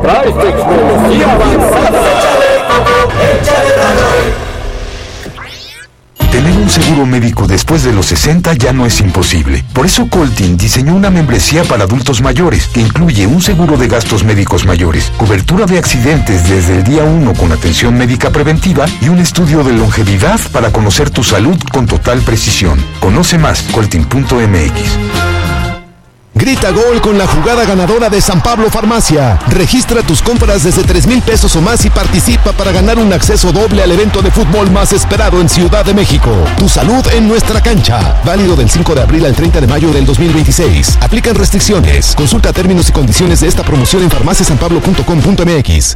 traes tecnología avanzada. Tener un seguro médico después de los 60 ya no es imposible. Por eso Coltin diseñó una membresía para adultos mayores que incluye un seguro de gastos médicos mayores, cobertura de accidentes desde el día 1 con atención médica preventiva y un estudio de longevidad para conocer tu salud con total precisión. Conoce más, coltin.mx. Grita gol con la jugada ganadora de San Pablo Farmacia. Registra tus compras desde 3,000 pesos o más y participa para ganar un acceso doble al evento de fútbol más esperado en Ciudad de México. Tu salud en nuestra cancha. Válido del 5 de abril al 30 de mayo del 2026. Aplican restricciones. Consulta términos y condiciones de esta promoción en farmaciasanpablo.com.mx.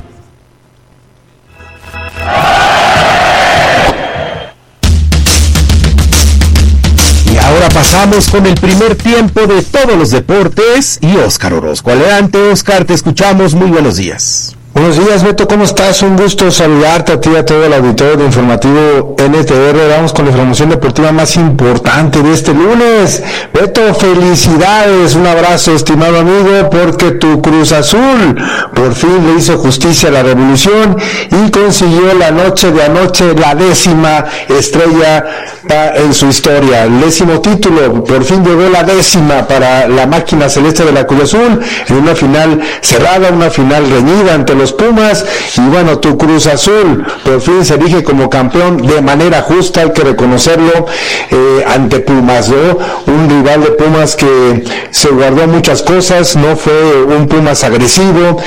Ahora pasamos con el primer tiempo de todos los deportes y Óscar Orozco. Adelante, Óscar, te escuchamos. Muy buenos días. Buenos días, Beto, ¿cómo estás? Un gusto saludarte a ti y a todo el auditorio de Informativo NTR. Vamos con la información deportiva más importante de este lunes. Beto, felicidades, un abrazo, estimado amigo, porque tu Cruz Azul por fin le hizo justicia a la Revolución y consiguió la noche de anoche la 10ª estrella en su historia. El 10º título, por fin llegó la 10ª para la máquina celeste de la Cruz Azul en una final cerrada, una final reñida ante los Pumas. Y bueno, tu Cruz Azul por fin se elige como campeón de manera justa, hay que reconocerlo, ante Pumas, ¿no? Un rival de Pumas que se guardó muchas cosas, no fue un Pumas agresivo,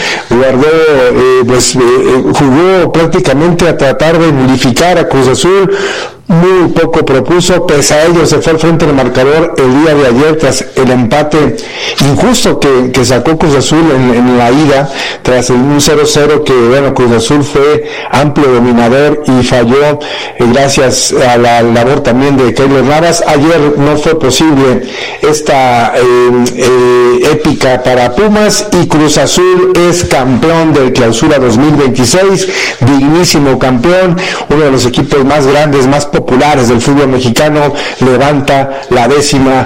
jugó prácticamente a tratar de nulificar a Cruz Azul. Muy poco propuso, pese a ello se fue al frente del marcador el día de ayer tras el empate injusto que sacó Cruz Azul en la ida, tras un 0-0 que, bueno, Cruz Azul fue amplio dominador y falló gracias a la labor también de Keylor Navas. Ayer no fue posible esta épica para Pumas y Cruz Azul es campeón del Clausura 2026, dignísimo campeón, uno de los equipos más grandes, más populares del fútbol mexicano, levanta la 10ª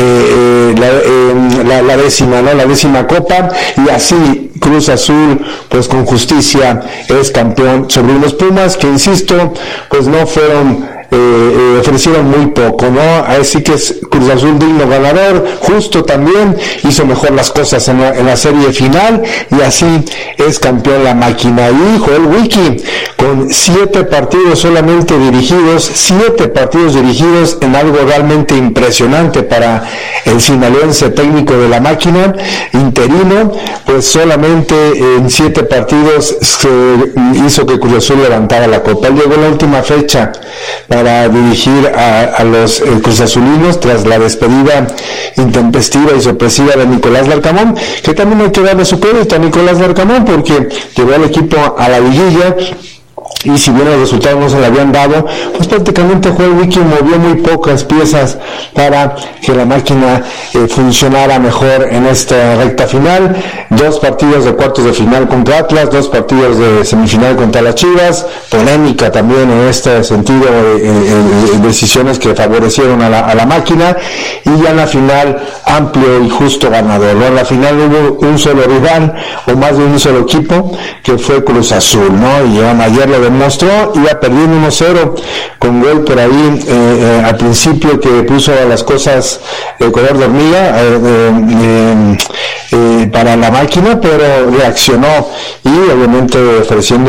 la 10ª copa, y así Cruz Azul pues con justicia es campeón sobre unos Pumas que, insisto, pues no fueron ofrecieron muy poco, ¿no? Así que es Cruz Azul digno ganador, justo también, hizo mejor las cosas en la serie final y así es campeón la máquina. Y Joel Wiki con 7 partidos solamente dirigidos, 7 partidos dirigidos en algo realmente impresionante para el sinaloense técnico de la máquina, interino, pues solamente en 7 partidos se hizo que Cruz Azul levantara la copa. Él llegó la última fecha para dirigir a los cruzazulinos tras la despedida intempestiva y sorpresiva de Nicolás Larcamón, que también hay que darle su crédito a Nicolás Larcamón porque llevó al equipo a la liguilla. Y si bien los resultados no se le habían dado, pues prácticamente Joel Wiki movió muy pocas piezas para que la máquina funcionara mejor en esta recta final. 2 partidos de cuartos de final contra Atlas, 2 partidos de semifinal contra las Chivas, polémica también en este sentido, decisiones que favorecieron a la máquina, y ya en la final amplio y justo ganador, ¿no? En la final hubo un solo rival, o más de un solo equipo, que fue Cruz Azul, ¿no? Y ayer lo demostró, iba perdiendo 1-0 con gol por ahí al principio que puso las cosas de color de hormiga para la máquina, pero reaccionó y obviamente ofreciendo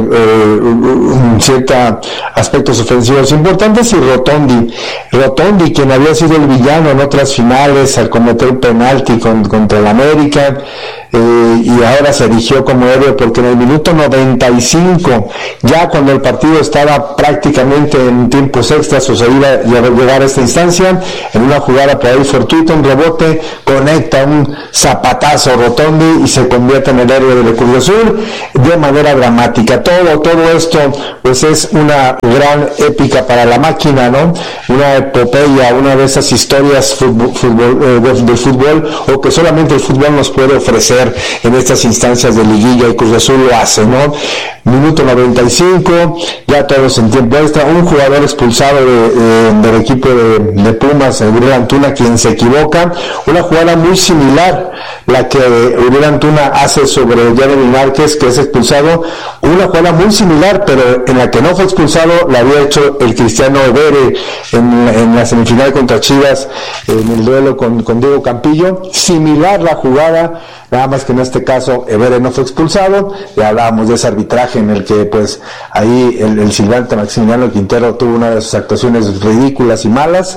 ciertos aspectos ofensivos importantes. Y Rotondi, quien había sido el villano en otras finales al cometer un penalti contra el América, y ahora se erigió como héroe porque en el minuto 95, ya cuando el partido estaba prácticamente en tiempos extras, o se iba a llegar a esta instancia, en una jugada por ahí fortuita, un rebote, conecta un zapatazo Rotondi y se convierte en el héroe del Cruz Azul de manera dramática. Todo esto pues es una gran épica para la máquina, ¿no? Una epopeya, una de esas historias del fútbol, o que solamente el fútbol nos puede ofrecer en estas instancias de liguilla, y Cruz Azul lo hace, ¿no? minuto 95, ya todos en tiempo extra, un jugador expulsado del equipo de Pumas, Uriel Antuna, quien se equivoca, una jugada muy similar la que Uriel Antuna hace sobre Jeremy Márquez, que es expulsado, una jugada muy similar, pero en la que no fue expulsado la había hecho el Cristiano Evere en la semifinal contra Chivas, en el duelo con Diego Campillo, similar la jugada, nada más que en este caso Evere no fue expulsado. Ya hablábamos de ese arbitraje en el que pues ahí el silbante Maximiliano Quintero tuvo una de sus actuaciones ridículas y malas,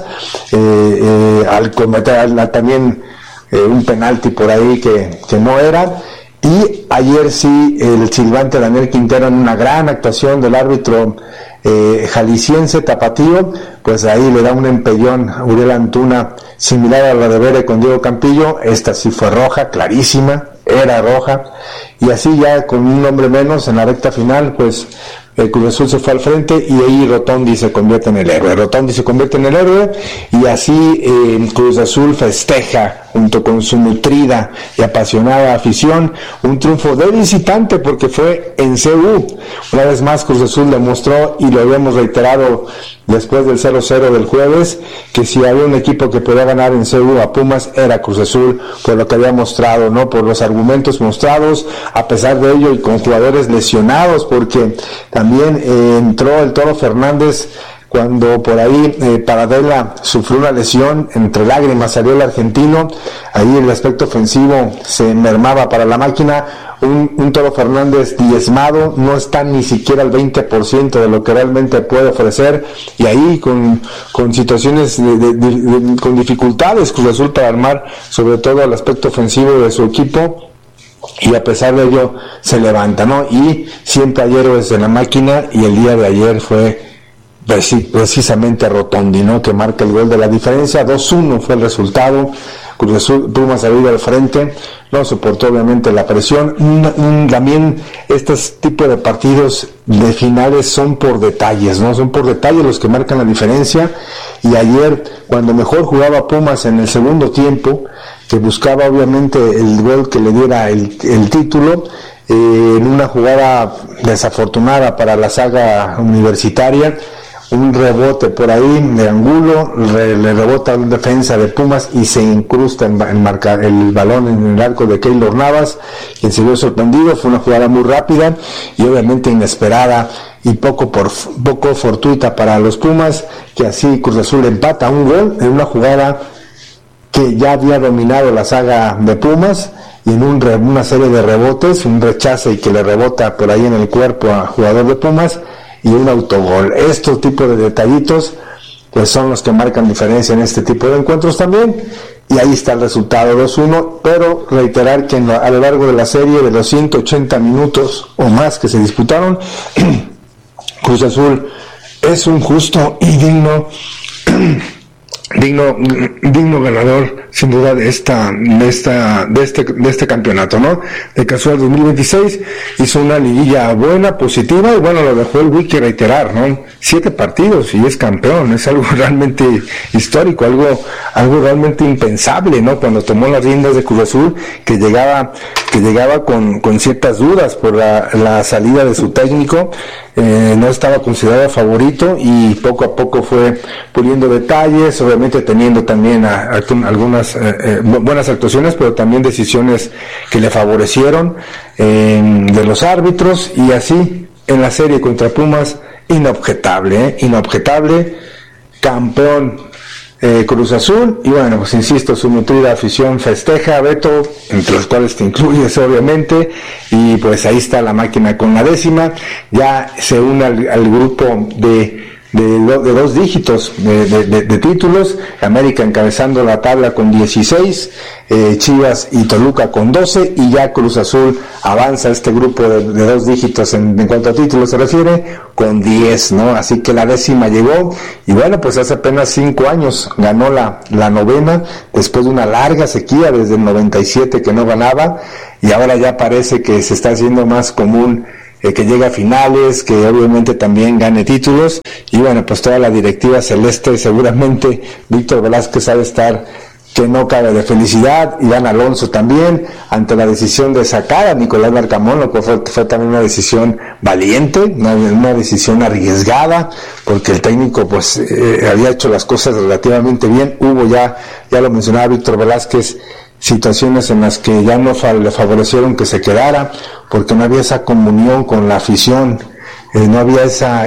al cometer también un penalti por ahí que no era. Y ayer sí el silbante Daniel Quintero, en una gran actuación del árbitro jalisciense tapatío, pues ahí le da un empellón a Uriel Antuna similar a la de Vere con Diego Campillo. Esta sí fue roja, clarísima, era roja, y así ya con un hombre menos en la recta final, pues el Cruz Azul se fue al frente y ahí Rotondi se convierte en el héroe, y así Cruz Azul festeja junto con su nutrida y apasionada afición un triunfo de visitante, porque fue en CU. Una vez más Cruz Azul demostró, y lo habíamos reiterado después del 0-0 del jueves, que si había un equipo que podía ganar en CU a Pumas era Cruz Azul, por lo que había mostrado, ¿no? Por los argumentos mostrados, a pesar de ello y con jugadores lesionados, porque también entró el Toro Fernández cuando por ahí Paradela sufrió una lesión, entre lágrimas salió el argentino, ahí el aspecto ofensivo se mermaba para la máquina. Un Toro Fernández diezmado, no está ni siquiera al 20% de lo que realmente puede ofrecer, y ahí con situaciones con dificultades Cruz Azul para armar sobre todo el aspecto ofensivo de su equipo, y a pesar de ello se levanta, ¿no? Y siempre hay héroes en la máquina, y el día de ayer fue precisamente Rotondi, ¿no? Que marca el gol de la diferencia. 2-1 fue el resultado. Cruz Azul, Pumas salió al frente, no soportó obviamente la presión. También estos tipos de partidos de finales son por detalles, ¿no? Son por detalles los que marcan la diferencia. Y ayer, cuando mejor jugaba Pumas en el segundo tiempo, que buscaba obviamente el gol que le diera el título, en una jugada desafortunada para la saga universitaria, un rebote por ahí de Angulo, le rebota a la defensa de Pumas y se incrusta en marcar el balón en el arco de Keylor Navas, quien se vio sorprendido. Fue una jugada muy rápida y obviamente inesperada y poco fortuita para los Pumas, que así Cruz Azul empata un gol en una jugada que ya había dominado la saga de Pumas, y en una serie de rebotes, un rechace y que le rebota por ahí en el cuerpo a jugador de Pumas, y un autogol. Estos tipos de detallitos pues son los que marcan diferencia en este tipo de encuentros también, y ahí está el resultado 2-1, pero reiterar que a lo largo de la serie, de los 180 minutos o más que se disputaron, Cruz Azul es un justo y digno ganador, sin duda, de este campeonato, ¿no? De Casual 2026 hizo una liguilla buena, positiva, y bueno, lo dejó el Wiki reiterar, ¿no? 7 partidos y es campeón, es algo realmente histórico, algo realmente impensable, ¿no? Cuando tomó las riendas de Cruz Azul, que llegaba con ciertas dudas por la salida de su técnico, no estaba considerado favorito, y poco a poco fue puliendo detalles, obviamente teniendo también algunas buenas actuaciones, pero también decisiones que le favorecieron de los árbitros, y así en la serie contra Pumas, inobjetable, campeón Cruz Azul. Y bueno, pues insisto, su nutrida afición festeja, Beto, entre los cuales te incluyes obviamente, y pues ahí está la máquina con la 10ª, ya se une al grupo de 2 dígitos de títulos, América encabezando la tabla con 16, Chivas y Toluca con 12, y ya Cruz Azul avanza este grupo de 2 dígitos en cuanto a títulos se refiere, con 10, ¿no? Así que la 10ª llegó, y bueno, pues hace apenas 5 años ganó la 9ª, después de una larga sequía desde el 97 que no ganaba, y ahora ya parece que se está haciendo más común que llegue a finales, que obviamente también gane títulos. Y bueno, pues toda la directiva celeste, seguramente Víctor Velázquez ha de estar que no cabe de felicidad. Iván Alonso también, ante la decisión de sacar a Nicolás Larcamón, lo que fue también una decisión valiente, una decisión arriesgada, porque el técnico pues había hecho las cosas relativamente bien. Hubo ya lo mencionaba Víctor Velázquez, situaciones en las que ya no le favorecieron que se quedara, porque no había esa comunión con la afición, no había esa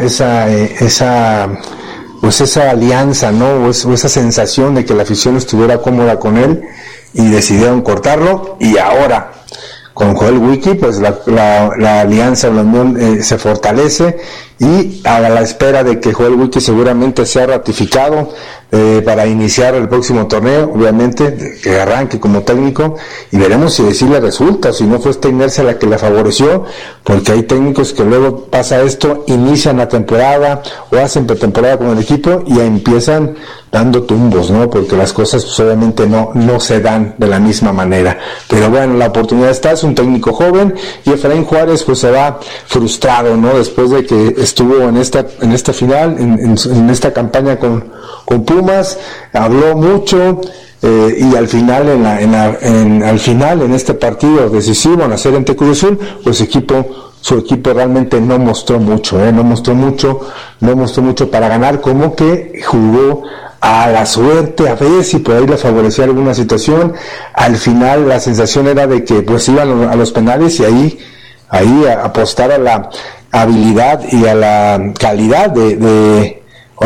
alianza, ¿no? O esa sensación de que la afición estuviera cómoda con él, y decidieron cortarlo. Y ahora con Joel Wiki pues la alianza, la unión se fortalece, y a la espera de que Joel Wiki seguramente sea ratificado para iniciar el próximo torneo, obviamente que arranque como técnico, y veremos si le resulta, si no fue esta inercia la que le favoreció, porque hay técnicos que luego pasa esto, inician la temporada o hacen pretemporada con el equipo y empiezan dando tumbos, ¿no? Porque las cosas pues obviamente no se dan de la misma manera. Pero bueno, la oportunidad está, es un técnico joven, y Efraín Juárez pues se va frustrado, ¿no? Después de que estuvo en esta final, en esta campaña con Pumas, habló mucho, y al final en este partido decisivo, en la serie ante Cruz Azul, pues su equipo realmente no mostró mucho para ganar, como que jugó a la suerte, a ver si por ahí le favorecía alguna situación. Al final la sensación era de que pues iban a los penales, y ahí apostar a la habilidad y a la calidad de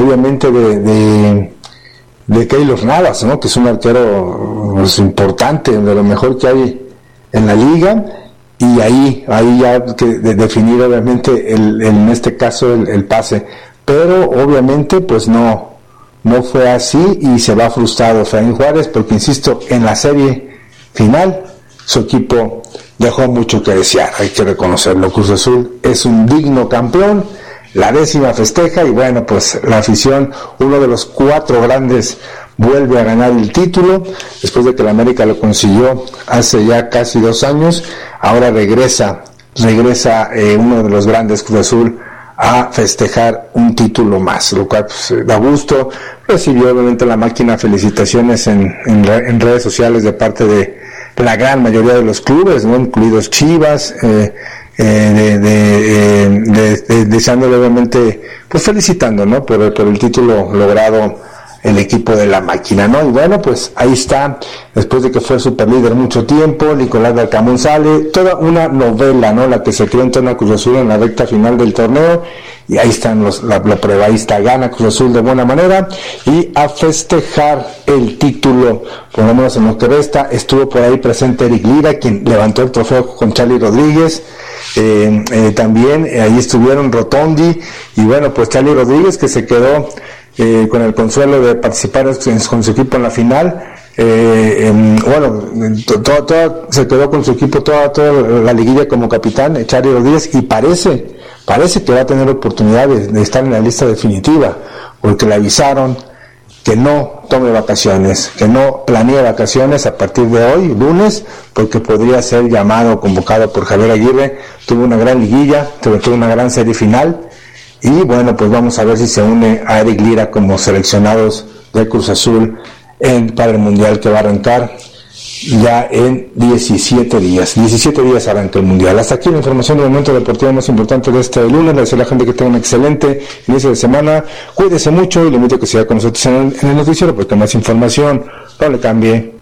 Keylor Navas, ¿no? Que es un arquero pues importante, de lo mejor que hay en la liga, y ahí ya que definir obviamente en este caso el pase, pero obviamente pues no fue así, y se va frustrado Efraín Juárez, porque insisto, en la serie final su equipo dejó mucho que desear, hay que reconocerlo. Cruz Azul es un digno campeón, la 10ª festeja, y bueno, pues la afición, uno de los 4 grandes, vuelve a ganar el título, después de que la América lo consiguió hace ya casi 2 años, ahora regresa uno de los grandes, Cruz Azul, a festejar un título más, lo cual pues, da gusto. Recibió obviamente la máquina felicitaciones en redes sociales de parte de la gran mayoría de los clubes, ¿no? Incluidos Chivas, deseándole obviamente, pues felicitando, ¿no? por el título logrado el equipo de la máquina, ¿no? Y bueno, pues ahí está, después de que fue superlíder mucho tiempo, Nicolás Larcamón sale, toda una novela, ¿no? La que se creó en torno a Cruz Azul en la recta final del torneo, y ahí están la prueba, ahí está, gana Cruz Azul de buena manera, y a festejar el título, por lo menos en lo que resta. Estuvo por ahí presente Eric Lira, quien levantó el trofeo con Charly Rodríguez, también ahí estuvieron Rotondi, y bueno, pues Charly Rodríguez, que se quedó con el consuelo de participar con su equipo en la final, se quedó con su equipo toda la liguilla como capitán, Charly Rodríguez, y parece que va a tener oportunidad de estar en la lista definitiva, porque le avisaron que no tome vacaciones, que no planee vacaciones a partir de hoy, lunes, porque podría ser llamado, convocado por Javier Aguirre. Tuvo una gran liguilla, tuvo una gran serie final, y bueno, pues vamos a ver si se une a Eric Lira como seleccionados de Cruz Azul para el Mundial, que va a arrancar ya en 17 días. 17 días arranca el Mundial. Hasta aquí la información del momento deportivo más importante de este lunes. Le deseo a la gente que tenga un excelente inicio de semana. Cuídese mucho, y le invito a que siga con nosotros en el noticiero, porque más información, no le cambie.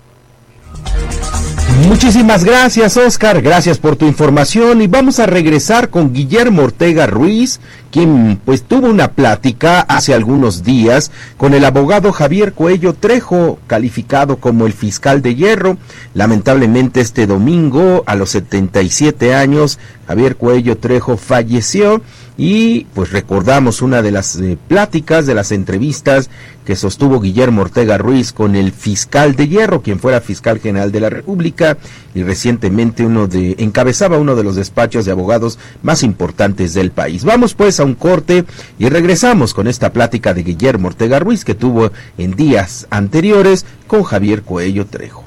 Muchísimas gracias, Oscar, gracias por tu información, y vamos a regresar con Guillermo Ortega Ruiz, quien pues tuvo una plática hace algunos días con el abogado Javier Coello Trejo, calificado como el fiscal de hierro. Lamentablemente este domingo, a los 77 años, Javier Coello Trejo falleció, y pues recordamos una de las pláticas, de las entrevistas que sostuvo Guillermo Ortega Ruiz con el fiscal de hierro, quien fuera fiscal general de la República, y recientemente encabezaba uno de los despachos de abogados más importantes del país. Vamos pues a un corte y regresamos con esta plática de Guillermo Ortega Ruiz que tuvo en días anteriores con Javier Coello Trejo.